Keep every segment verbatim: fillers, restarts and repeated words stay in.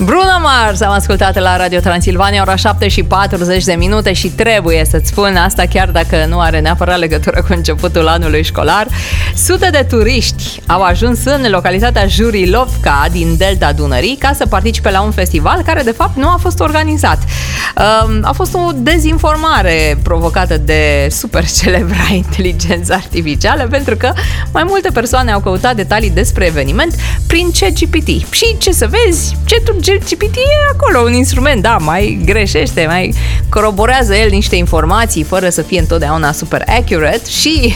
Bruno Mars am ascultat la Radio Transilvania, ora șapte și patruzeci de minute și trebuie să-ți spun asta chiar dacă nu are neapărat legătură cu începutul anului școlar. Sute de turiști au ajuns în localitatea Jurilovka din Delta Dunării ca să participe la un festival care de fapt nu a fost organizat. A fost o dezinformare provocată de super celebra inteligență artificială, pentru că mai multe persoane au căutat detalii despre eveniment prin ChatGPT. Și ce să vezi, ChatGPT e acolo un instrument, da, mai greșește, mai coroborează el niște informații fără să fie întotdeauna super accurate și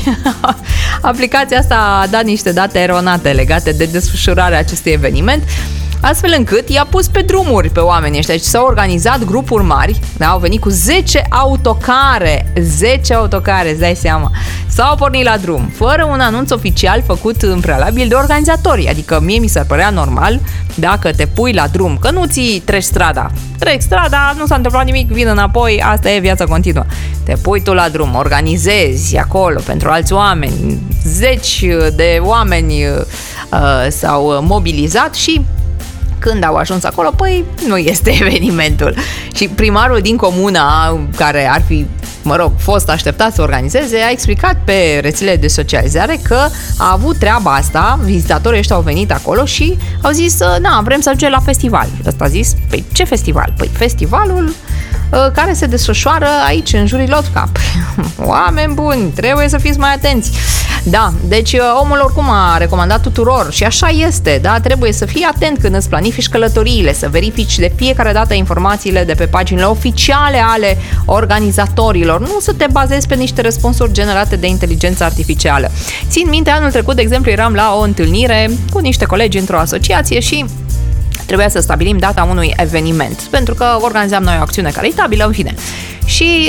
aplicația asta a dat niște date eronate legate de desfășurarea acestui eveniment, astfel încât i-a pus pe drumuri pe oamenii ăștia. Deci s-au organizat grupuri mari, da, au venit cu zece autocare, zece autocare, îți dai seama, s-au pornit la drum, fără un anunț oficial făcut în prealabil de organizatori. Adică mie mi s-ar părea normal dacă te pui la drum, că nu ți treci strada, treci strada, nu s-a întâmplat nimic, vin înapoi, asta e, viața continuă. Te pui tu la drum, organizezi acolo pentru alți oameni, zeci de oameni uh, s-au mobilizat și când au ajuns acolo, păi nu este evenimentul. Și primarul din comuna, care ar fi, mă rog, fost așteptat să organizeze, a explicat pe rețelele de socializare că a avut treaba asta, vizitatorii ăștia au venit acolo și au zis, na, vrem să ajungem la festival. Ăsta a zis, păi ce festival? Păi festivalul care se desfășoară aici, în Jurilovka. Oameni buni, trebuie să fiți mai atenți. Da, deci omul oricum a recomandat tuturor și așa este, da, trebuie să fii atent când îți planifici călătoriile, să verifici de fiecare dată informațiile de pe paginile oficiale ale organizatorilor, nu să te bazezi pe niște răspunsuri generate de inteligență artificială. Țin minte, anul trecut, de exemplu, eram la o întâlnire cu niște colegi într-o asociație și trebuia să stabilim data unui eveniment, pentru că organizam noi o acțiune caritabilă, în fine. Și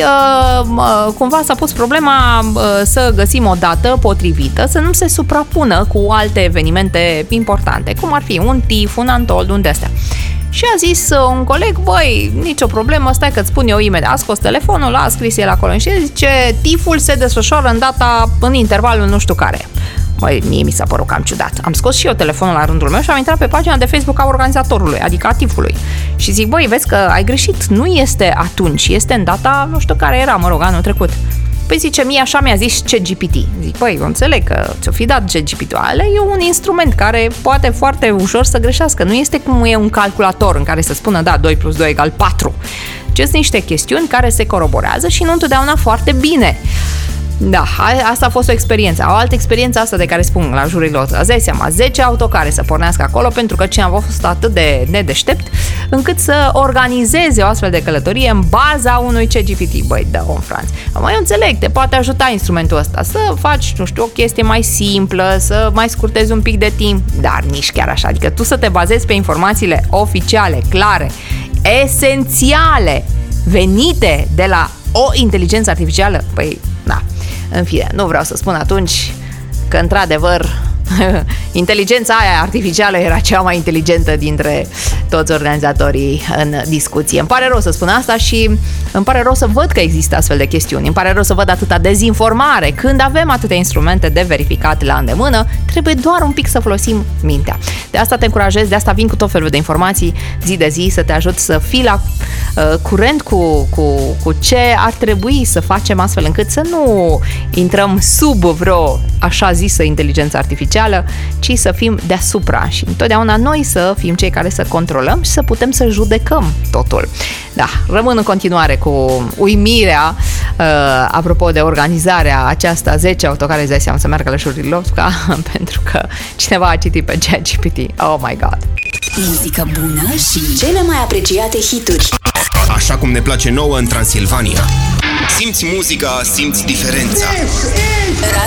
uh, cumva s-a pus problema uh, să găsim o dată potrivită, să nu se suprapună cu alte evenimente importante, cum ar fi un TIF, un Antold, un de-astea. Și a zis uh, un coleg, băi, nicio problemă, stai că-ți spun eu imediat. A scos telefonul, a scris el acolo și zice, TIF-ul se desfășoară în data, în intervalul nu știu care. Băi, mie mi s-a părut cam ciudat. Am scos și eu telefonul la rândul meu și am intrat pe pagina de Facebook a organizatorului, adică a TIF-ului. Și zic, băi, vezi că ai greșit, nu este atunci, este în data, nu știu care era, mă rog, anul trecut. Păi zice, mie așa mi-a zis ChatGPT. Zic, băi, înțeleg că ți-o fi dat ChatGPT-ul, ale e un instrument care poate foarte ușor să greșească. Nu este cum e un calculator în care să spună, da, doi plus doi egal patru. Ci sunt niște chestiuni care se coroborează și nu întotdeauna foarte bine. Da, asta a fost o experiență. O altă experiență asta de care spun la Jurilovka. Îți dai seama, zece autocare să pornească acolo pentru că cineva a fost atât de nedeștept încât să organizeze o astfel de călătorie în baza unui ChatGPT. Băi, da, om Franț. Mai eu înțeleg, te poate ajuta instrumentul ăsta să faci, nu știu, o chestie mai simplă, să mai scurtezi un pic de timp, dar nici chiar așa. Adică tu să te bazezi pe informațiile oficiale, clare, esențiale, venite de la o inteligență artificială, păi, da. În fine, nu vreau să spun atunci că, într-adevăr, inteligența aia artificială era cea mai inteligentă dintre toți organizatorii în discuție. Îmi pare rău să spun asta și îmi pare rău să văd că există astfel de chestiuni. Îmi pare rău să văd atâta dezinformare. Când avem atâtea instrumente de verificat la îndemână, trebuie doar un pic să folosim mintea. De asta te încurajez, de asta vin cu tot felul de informații zi de zi, să te ajut să fii la uh, curent cu, cu, cu ce ar trebui să facem, astfel încât să nu intrăm sub vreo așa zisă inteligență artificială, ci să fim deasupra și întotdeauna noi să fim cei care să controlăm și să putem să judecăm totul. Da, rămân în continuare cu uimirea uh, apropo de organizarea aceasta, zece autocare, îți dai seama, să meargă la Jurilovka pentru că cineva a citit pe ChatGPT. Oh my god! Muzică bună și cele mai apreciate hituri. Așa cum ne place nouă în Transilvania. Simți muzica, simți diferența.